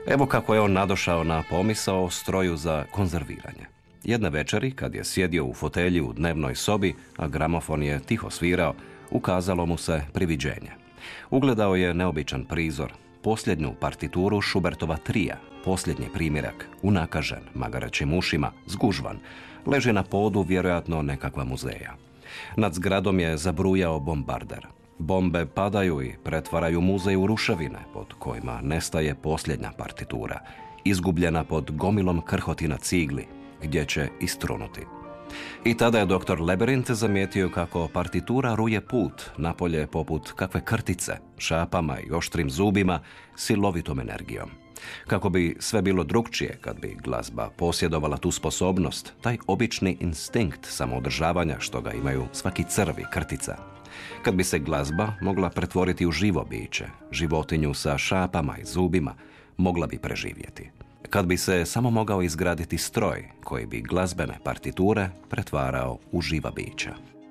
Evo kako je on nadošao na pomisao o stroju za konzerviranje. Jedne večeri, kad je sjedio u fotelji u dnevnoj sobi, a gramofon je tiho svirao, ukazalo mu se priviđenje. Ugledao je neobičan prizor, posljednju partituru Schubertova trija, posljednji primjerak, unakažen, magarećim ušima, zgužvan, leži na podu vjerojatno nekakva muzeja. Nad zgradom je zabrujao bombarder. Bombe padaju i pretvaraju muzej u ruševine, pod kojima nestaje posljednja partitura, izgubljena pod gomilom krhotina cigli, gdje će istrunuti. I tada je dr. Leberint zamijetio kako partitura ruje put napolje poput kakve krtice, šapama i oštrim zubima, silovitom energijom. Kako bi sve bilo drukčije kad bi glazba posjedovala tu sposobnost, taj obični instinkt samoodržavanja što ga imaju svaki crv i krtica. Kad bi se glazba mogla pretvoriti u živo biće, životinju sa šapama i zubima, mogla bi preživjeti. Kad bi se samo mogao izgraditi stroj koji bi glazbene partiture pretvarao u živa bića.